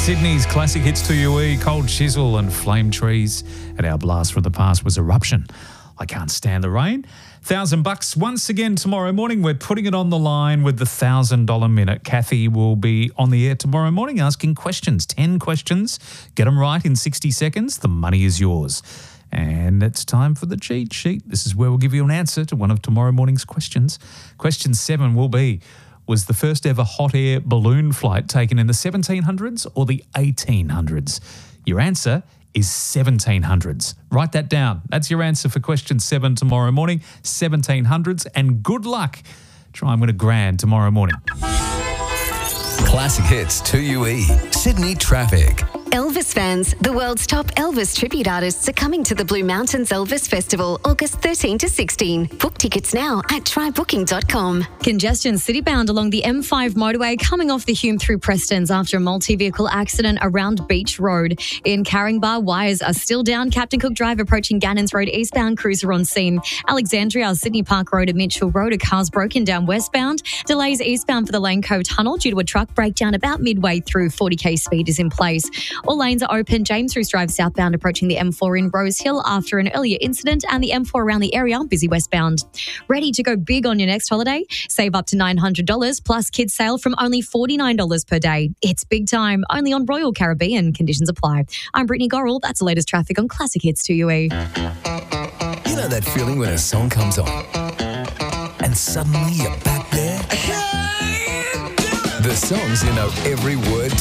Sydney's classic hits to UE, Cold Chisel and Flame Trees. And our blast from the past was Eruption. I Can't Stand the Rain. $1,000 once again tomorrow morning. We're putting it on the line with the $1,000 minute. Kathy will be on the air tomorrow morning asking questions. 10 questions. Get them right in 60 seconds. The money is yours. And it's time for the cheat sheet. This is where we'll give you an answer to one of tomorrow morning's questions. Question 7 will be, was the first ever hot air balloon flight taken in the 1700s or the 1800s? Your answer is 1700s. Write that down. That's your answer for question 7 tomorrow morning, 1700s. And good luck. Try and win $1,000 tomorrow morning. Classic Hits 2UE, Sydney Traffic. Elvis fans, the world's top Elvis tribute artists are coming to the Blue Mountains Elvis Festival, August 13 to 16. Book tickets now at trybooking.com. Congestion citybound along the M5 motorway coming off the Hume through Prestons after a multi-vehicle accident around Beach Road. In Caringbah, wires are still down. Captain Cook Drive approaching Gannons Road eastbound, cruiser on scene. Alexandria, Sydney Park Road and Mitchell Road, a car's broken down westbound. Delays eastbound for the Lane Cove Tunnel due to a truck breakdown about midway through. 40k speed is in place. All lanes are open. James Roos Drive southbound approaching the M4 in Rose Hill after an earlier incident, and the M4 around the area busy westbound. Ready to go big on your next holiday? Save up to $900 plus kids sale from only $49 per day. It's big time, only on Royal Caribbean. Conditions apply. I'm Brittany Gorrell. That's the latest traffic on Classic Hits 2UE. You know that feeling when a song comes on and suddenly you're back there? The songs you know every word